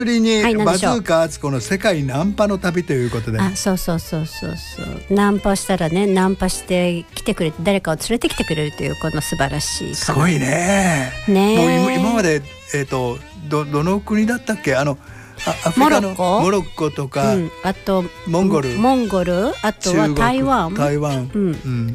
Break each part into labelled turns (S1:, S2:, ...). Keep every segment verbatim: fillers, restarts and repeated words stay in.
S1: に、
S2: はい、
S1: バズーカ敦子の世界ナンパの旅ということで、
S2: あ、そうそうそうそうそう、ナンパしたらね、ナンパして来てくれて、誰かを連れてきてくれるというこの素晴らしい、
S1: すごいね。
S2: ね、
S1: もう 今, 今まで、えー、と ど, どの国だったっけ、あのあアフリカの
S2: モロッコ
S1: モロッコとか、うん、
S2: あと
S1: モンゴル
S2: モンゴル、あとは台湾
S1: 台湾、
S2: うんうん、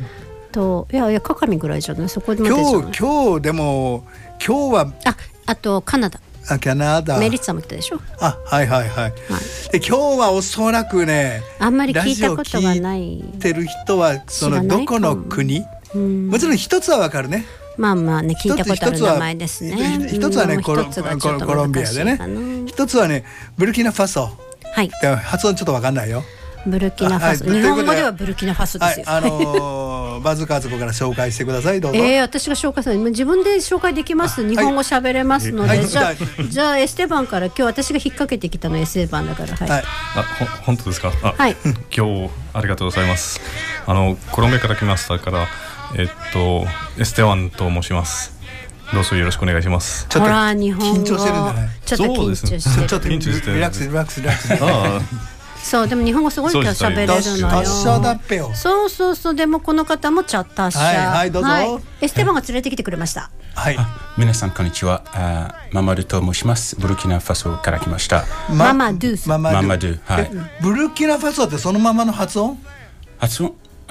S2: といやいや、カカミぐらいじゃない、そこまでじゃない。
S1: 今日今日でも今日は
S2: ああとカナダ、
S1: あカナダ、
S2: メリッツァも来たでしょ。
S1: あ、はいはいはい、はい、で今日はおそらくね、
S2: あんまり聞いたことがない
S1: ラジオ聞いてる人はそのどこの国、うん、もちろん一つはわかるね。
S2: まあまあね、聞いたことある名前ですね。
S1: 一つはね、コロンビアでね、一つはね、ブルキナファソ。はい。発音ちょっとわかんないよ。ブルキナファソ、はい、日本語ではブルキナファソですよ。はい、あのー、バズーカ敦子から紹介してください、どうぞ。えー、私が紹介する、自分で紹介できます。日本語喋れますので、はい、じゃあ、じゃあエステバンから、今日私が引っ掛けてきたのエステバンだから、はい。はい、
S3: あ、ほ本当ですか。あ、はい。今日ありがとうございます。あのコロンビアから来ましたから、えっとエステワンと申します。どうぞよろしくお願いします。
S2: ちょっと緊
S1: 張してるんじゃない？
S2: ちょっと緊張してる。
S1: ちょっと緊張してる。リラックスリラックスリラックス。あ
S2: そう、でも日本語すごい今日喋れるのよ。
S1: 達者だっぺよ。
S2: そうそうそう、でもこの方もチャッター社。
S1: はいはい、どうぞ。はい、
S2: エステバンが連れてきてくれました。
S4: はい。皆さんこんにちは。あ、ママドゥと申します。ブルキナファソから来ました。
S2: ママドゥ。
S4: ママドゥ。はい。
S1: ブルキナファソってそのままの発音？
S4: 発音？うん、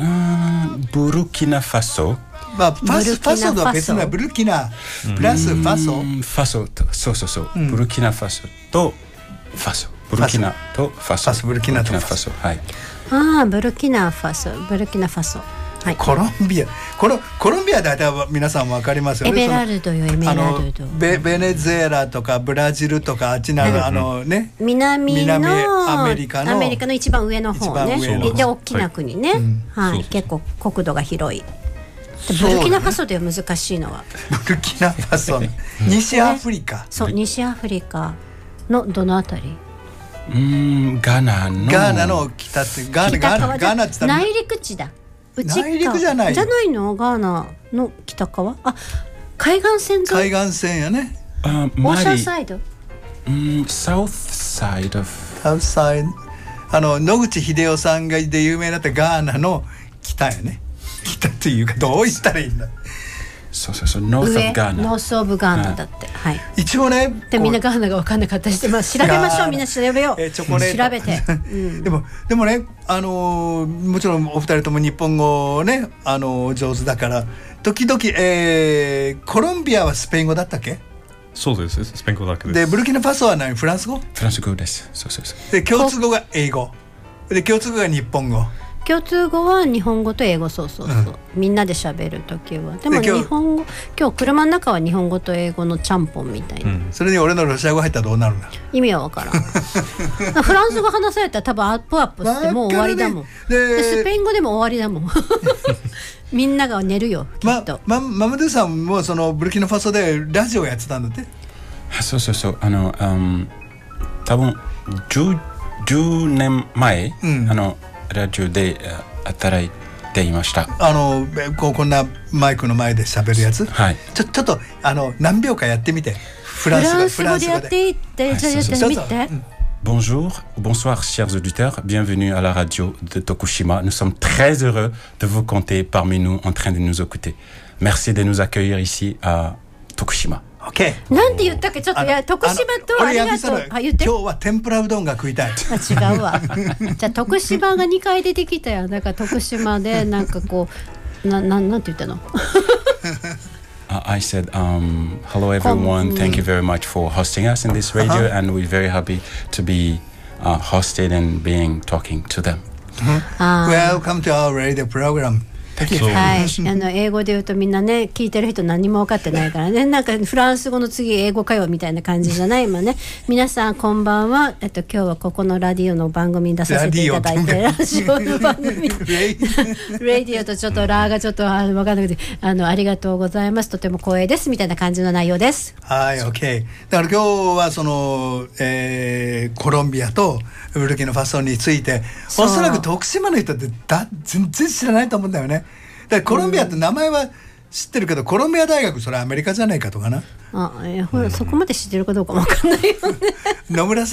S4: ブルキナファソ。
S1: まあ、ファス、ファソとは別にはブルキナプラスファソ、
S4: ファソと、そうそうそう、うん、ブルキナファソとファソ、ブルキナとファソ、
S1: ファソブルキナとファソ、
S4: はい。
S2: ああ、ブルキナファソ、ブルキナファソ、はい、
S1: コロンビア、このコロンビア大体皆さんわかりますよね。
S2: エメラルドよ、エメラルド。
S1: ベベネズエラとかブラジルとかあっちなの、あのね、
S2: 南の
S1: アメリカの
S2: アメリカの一番上の方ね。で大きな国ね、はい、結構国土が広い。ブルキナファソでは難しいのは
S1: ブルキナファソ、西アフリカ、
S2: そう、西アフリカのどのあたり？
S4: うーん、ガーナの
S1: ガーナの北って、ガーナガーナガーナって言ったら
S2: 内陸地だ。
S1: 内陸じゃない
S2: じゃないの？ガーナの北側？あ、海岸線沿い。
S1: 海岸線やね。
S2: オーシャンサイド。
S4: うん、サウスサイド。
S1: サウスサイド。あの野口英世さんがで有名だったガーナの北やね。北っていうかどう言ったらいいんだ。
S4: そうそうそう、ノースオブガーナ。
S2: ノースオブガーナだって。はい。
S1: 一応ね。
S2: でみんなガーナが分かんなかったりして、まあ調べましょう、みんな調べよう。
S1: えー、チョコレート。
S2: 調べて。うん、
S1: でもでもね、あのー、もちろんお二人とも日本語ね、あのー、上手だから時々、えー、コロンビアはスペイン語だったっけ？
S3: そうです、スペイン語だけです。
S1: でブルキナファソは何？フランス語？
S4: フランス語です。そうそうそう。
S1: で共通語が英語。で共通語が日本語。
S2: 共通語は日本語と英語、そうそうそう、うん、みんなで喋るときは。でも日本語、今日車の中は日本語と英語のちゃんぽんみたいな、うん、
S1: それに俺のロシア語入ったらどうなるんだ。
S2: 意味は分からんフランス語話されたら多分アップアップしてもう終わりだもん、ね、でスペイン語でも終わりだもんみんなが寝るよきっと。
S1: ま、ま、マムドゥさんもそのブルキナファソでラジオやってたんだって。
S4: そうそうそう、あの、うん、多分 10, じゅうねんまえ、うん、あのラジオで働いていました。
S1: あのこうこんなマイクの前で喋るやつ、
S4: はい、
S1: ちょちょっとあの何秒かやってみて。
S2: フランス語フランス語でやっていって、はい、じゃあやってみて。
S4: Bonjour, bonsoir chers auditeurs, bienvenue à la radio de Tokushima. Nous sommes très heureux de vous compter parmi nous en train de nous écouter. Merci de nous accueillir ici à Tokushima.Okay.
S2: なんて言ったっけ、ちょっといや徳島とありがとう。
S1: あ、言って。今日は天ぷらうどんが食いたい。
S2: あ、違うわ。じゃあ徳島がにかい出てきたよ。だから徳島でなんかこうなななんて言ったの
S4: ？uh, I said, um, hello everyone. Thank you very much for hosting us in this radio, uh-huh. and we're very happy to be uh, hosted and being talking to them.
S1: Uh-huh. Welcome to our radio program.
S2: はい、あの英語で言うとみんなね、聞いてる人何も分かってないからね、なんかフランス語の次英語かよみたいな感じじゃない今ね。皆さんこんばんは。えっと今日はここのラディオの番組に出させていただいて、ラジオの番組レディオとちょっとラーがちょっとあの分かんなくて、あのありがとうございます、とても光栄ですみたいな感じの内容です。
S1: はい、 OK。 だから今日はその、えー、コロンビアとブルキナファソについて、おそらく徳島の人ってだ全然知らないと思うんだよね。だからコロンビアって名前は知ってるけどコロンビア大学それアメリカじゃないかとかな。
S2: あ、えー、ほらそこまで知ってるかどうかも分かんないよね。
S1: 野村